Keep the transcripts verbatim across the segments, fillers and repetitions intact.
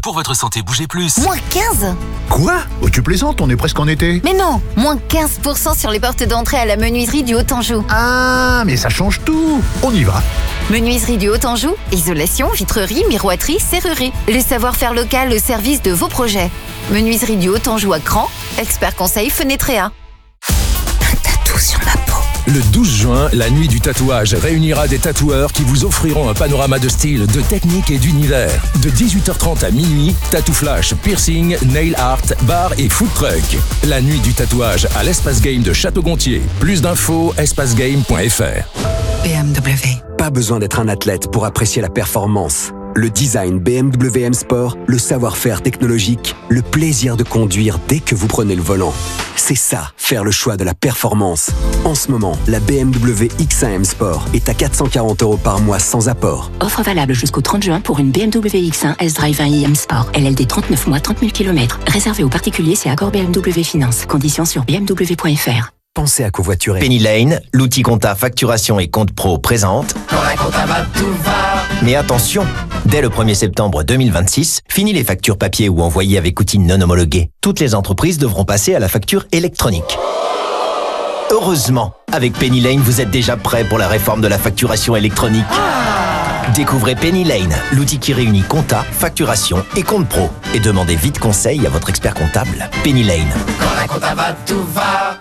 Pour votre santé, bougez plus. Moins quinze ? Quoi ? Oh, tu plaisantes, on est presque en été. Mais non, moins quinze pour cent sur les portes d'entrée à la menuiserie du Haut-Anjou. Ah, mais ça change tout. On y va. Menuiserie du Haut-Anjou, isolation, vitrerie, miroiterie, serrurerie. Le savoir-faire local au service de vos projets. Menuiserie du Haut-Anjou à Cran, expert conseil Fenetrea. Un tatou sur ma peau. Le douze juin, la nuit du tatouage réunira des tatoueurs qui vous offriront un panorama de style, de technique et d'univers. De dix-huit heures trente à minuit, tatou flash, piercing, nail art, bar et food truck. La nuit du tatouage à l'Espace Game de Château-Gontier. Plus d'infos, espace game point f r. B M W. Pas besoin d'être un athlète pour apprécier la performance. Le design B M W M Sport, le savoir-faire technologique, le plaisir de conduire dès que vous prenez le volant. C'est ça, faire le choix de la performance. En ce moment, la B M W X un M Sport est à quatre cent quarante euros par mois sans apport. Offre valable jusqu'au trente juin pour une B M W X un S-Drive un i M Sport. L L D trente-neuf mois, trente mille kilomètres. Réservé aux particuliers, c'est accord B M W Finance. Conditions sur b m w point f r. Pensez à covoiturer. Penny Lane, l'outil compta facturation et compte pro présente. Quand la compta va, tout va. Mais attention, dès le premier septembre deux mille vingt-six, fini les factures papier ou envoyées avec outils non homologués. Toutes les entreprises devront passer à la facture électronique. Heureusement, avec Penny Lane, vous êtes déjà prêt pour la réforme de la facturation électronique. Ah. Découvrez Penny Lane, l'outil qui réunit compta, facturation et compte pro. Et demandez vite conseil à votre expert comptable. Penny Lane. Quand la compta va, tout va.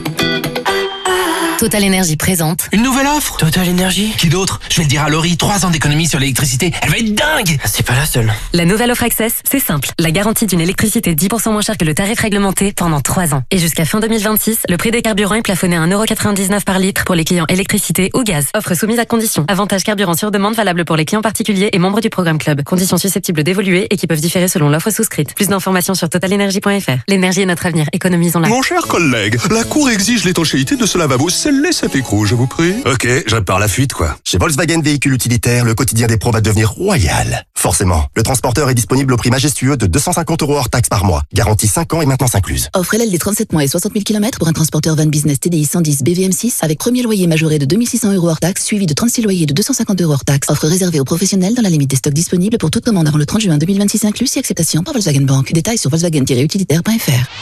Total Énergie présente. Une nouvelle offre Total Énergie. Qui d'autre? Je vais le dire à Laurie, trois ans d'économie sur l'électricité. Elle va être dingue. C'est pas la seule. La nouvelle offre Access, c'est simple. La garantie d'une électricité dix pour cent moins chère que le tarif réglementé pendant trois ans. Et jusqu'à fin deux mille vingt-six, le prix des carburants est plafonné à un euro quatre-vingt-dix-neuf par litre pour les clients électricité ou gaz. Offre soumise à conditions. Avantage carburant sur demande valable pour les clients particuliers et membres du programme Club. Conditions susceptibles d'évoluer et qui peuvent différer selon l'offre souscrite. Plus d'informations sur total énergie point f r. L'énergie est notre avenir. Économisons-la. Mon cher collègue, la Cour exige l'étanchéité de ce lavabo. Scellez cet écrou, je vous prie. Ok, je repars la fuite, quoi. Chez Volkswagen Véhicules Utilitaires, le quotidien des pros va devenir royal. Forcément, le transporteur est disponible au prix majestueux de deux cent cinquante euros hors taxe par mois. Garantie cinq ans et maintenance incluse. Offre L L D trente-sept mois et soixante mille kilomètres pour un transporteur van business T D I cent dix B V M six avec premier loyer majoré de deux mille six cents euros hors taxe, suivi de trente-six loyers de deux cent cinquante euros hors taxe. Offre réservée aux professionnels dans la limite des stocks disponibles pour toute commande avant le trente juin deux mille vingt-six inclus si acceptation par Volkswagen Bank. Détails sur volkswagen tiret utilitaire point f r.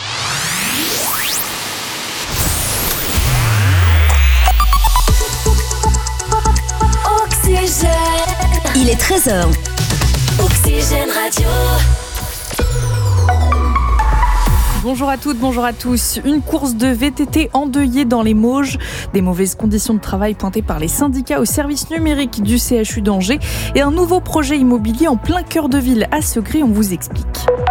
Il est treize heures. Oxygène Radio. Bonjour à toutes, bonjour à tous. Une course de V T T endeuillée dans les Mauges. Des mauvaises conditions de travail pointées par les syndicats au service numérique du C H U d'Angers. Et un nouveau projet immobilier en plein cœur de ville à Segré, on vous explique.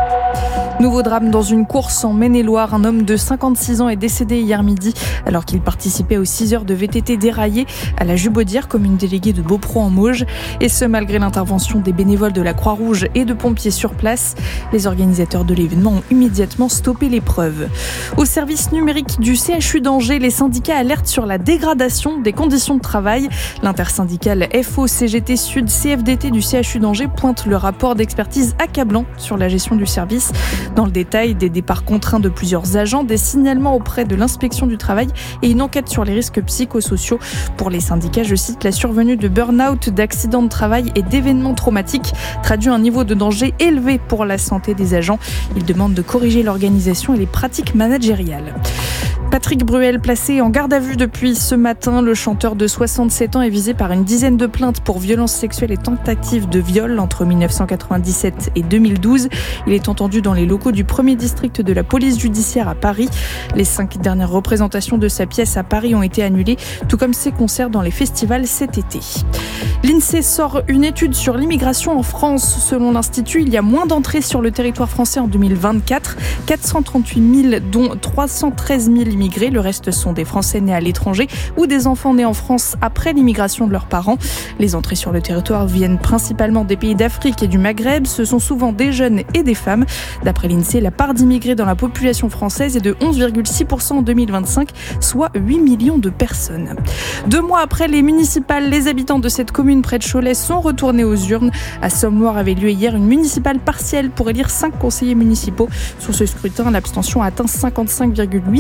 Nouveau drame dans une course en Maine-et-Loire. Un homme de cinquante-six ans est décédé hier midi alors qu'il participait aux six heures de V T T déraillées à la Jubaudière, commune déléguée de Beaupro en Mauges. Et ce, malgré l'intervention des bénévoles de la Croix-Rouge et de pompiers sur place. Les organisateurs de l'événement ont immédiatement stoppé l'épreuve. Au service numérique du C H U d'Angers, les syndicats alertent sur la dégradation des conditions de travail. L'intersyndicale F O C G T Sud C F D T du C H U d'Angers pointe le rapport d'expertise accablant sur la gestion du service. Dans le détail, des départs contraints de plusieurs agents, des signalements auprès de l'inspection du travail et une enquête sur les risques psychosociaux. Pour les syndicats, je cite, la survenue de burn-out, d'accidents de travail et d'événements traumatiques traduit un niveau de danger élevé pour la santé des agents. Ils demandent de corriger l'organisation et les pratiques managériales. Patrick Bruel, placé en garde à vue depuis ce matin, le chanteur de soixante-sept ans est visé par une dizaine de plaintes pour violences sexuelles et tentatives de viol entre dix-neuf cent quatre-vingt-dix-sept et deux mille douze. Il est entendu dans les locaux du premier district de la police judiciaire à Paris. Les cinq dernières représentations de sa pièce à Paris ont été annulées, tout comme ses concerts dans les festivals cet été. L'INSEE sort une étude sur l'immigration en France. Selon l'Institut, il y a moins d'entrées sur le territoire français en deux mille vingt-quatre. quatre cent trente-huit mille, dont trois cent treize mille immigrés. Le reste sont des Français nés à l'étranger ou des enfants nés en France après l'immigration de leurs parents. Les entrées sur le territoire viennent principalement des pays d'Afrique et du Maghreb. Ce sont souvent des jeunes et des femmes. D'après l'INSEE, la part d'immigrés dans la population française est de onze virgule six pour cent en deux mille vingt-cinq, soit huit millions de personnes. Deux mois après les municipales, les habitants de cette commune près de Cholet sont retournés aux urnes. À Somme-Loire avait lieu hier une municipale partielle pour élire cinq conseillers municipaux. Sur ce scrutin, l'abstention a atteint cinquante-cinq virgule huit pour cent.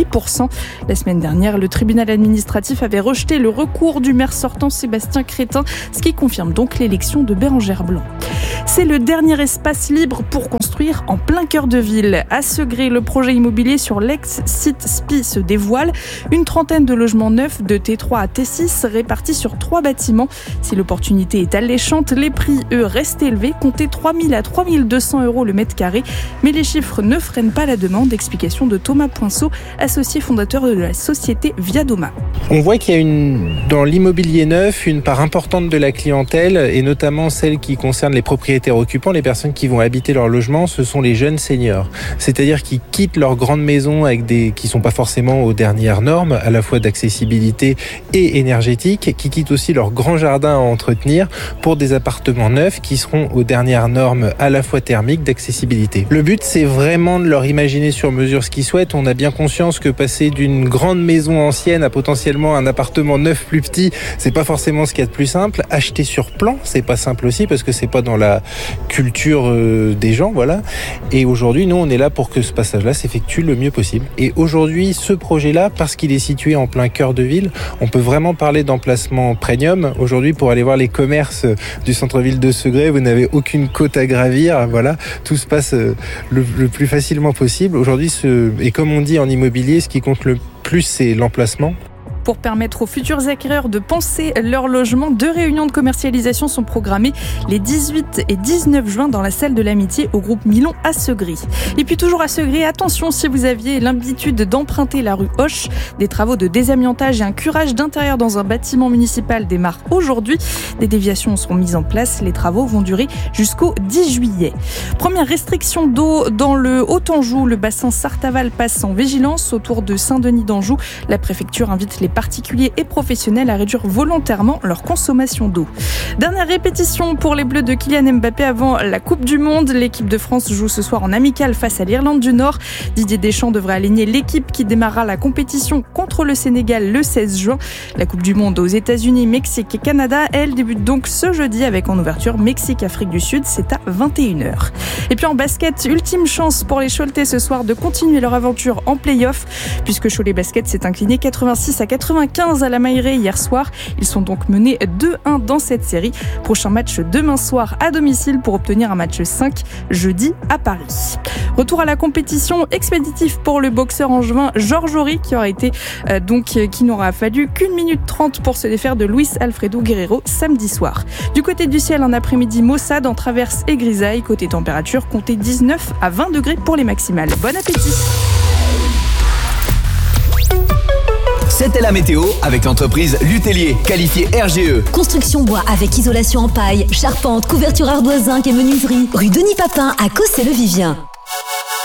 La semaine dernière, le tribunal administratif avait rejeté le recours du maire sortant Sébastien Crétin, ce qui confirme donc l'élection de Bérengère Blanc. C'est le dernier espace libre pour construire en plein cœur de ville. À Segré, le projet immobilier sur l'ex-site S P I se dévoile. Une trentaine de logements neufs de T trois à T six répartis sur trois bâtiments. Si l'opportunité est alléchante, les prix, eux, restent élevés, comptez trois mille à trois mille deux cents euros le mètre carré. Mais les chiffres ne freinent pas la demande. Explication de Thomas Poinceau, associé fondateur de la société Viadoma. On voit qu'il y a une, dans l'immobilier neuf une part importante de la clientèle, et notamment celle qui concerne les propriétaires occupants, les personnes qui vont habiter leur logement, ce sont les jeunes seniors. C'est-à-dire qui quittent leur grande maison avec des, qui sont pas forcément aux dernières normes, à la fois d'accessibilité et énergétique, qui quittent aussi leur grand jardin à entretenir pour des appartements neufs qui seront aux dernières normes à la fois thermiques, d'accessibilité. Le but, c'est vraiment de leur imaginer sur mesure ce qu'ils souhaitent. On a bien conscience que passer d'une grande maison ancienne à potentiellement un appartement neuf plus petit, c'est pas forcément ce qu'il y a de plus simple. Acheter sur plan, c'est pas simple aussi parce que c'est pas dans la culture euh, des gens, voilà. Et aujourd'hui, nous, on est là pour que ce passage-là s'effectue le mieux possible. Et aujourd'hui, ce projet-là, parce qu'il est situé en plein cœur de ville, on peut vraiment parler d'emplacement premium. Aujourd'hui, pour aller voir les commerces du centre-ville de Segré, vous n'avez aucune côte à gravir, voilà. Tout se passe le, le plus facilement possible. Aujourd'hui, ce, et comme on dit en immobilier, ce qui compte le plus, c'est l'emplacement. Pour permettre aux futurs acquéreurs de penser leur logement, deux réunions de commercialisation sont programmées les dix-huit et dix-neuf juin dans la salle de l'Amitié au groupe Milon à Segré. Et puis toujours à Segré, attention si vous aviez l'habitude d'emprunter la rue Hoche, des travaux de désamiantage et un curage d'intérieur dans un bâtiment municipal démarrent aujourd'hui. Des déviations seront mises en place. Les travaux vont durer jusqu'au dix juillet. Première restriction d'eau dans le Haut-Anjou. Le bassin Sarthe-Aval passe en vigilance autour de Saint-Denis d'Anjou. La préfecture invite les particuliers et professionnels à réduire volontairement leur consommation d'eau. Dernière répétition pour les Bleus de Kylian Mbappé avant la Coupe du Monde. L'équipe de France joue ce soir en amical face à l'Irlande du Nord. Didier Deschamps devrait aligner l'équipe qui démarrera la compétition contre le Sénégal le seize juin. La Coupe du Monde aux États-Unis, Mexique et Canada, elle débute donc ce jeudi avec en ouverture Mexique-Afrique du Sud. C'est à vingt et une heures. Et puis en basket, ultime chance pour les Choletais ce soir de continuer leur aventure en play-off puisque Cholet Basket s'est incliné quatre-vingt-six à quatre-vingt-quinze à la Mailleraie hier soir. Ils sont donc menés deux un dans cette série. Prochain match demain soir à domicile pour obtenir un match cinq jeudi à Paris. Retour à la compétition expéditif pour le boxeur angevin Georges Horry qui aura été euh, donc euh, qui n'aura fallu qu'une minute trente pour se défaire de Luis Alfredo Guerrero samedi soir. Du côté du ciel, un après-midi maussade en traverse et grisaille. Côté température, comptez dix-neuf à vingt degrés pour les maximales. Bon appétit. C'était la météo avec l'entreprise Lutellier, qualifiée R G E. Construction bois avec isolation en paille, charpente, couverture ardoise, zinc et menuiserie. Rue Denis Papin à Cossé-le-Vivien.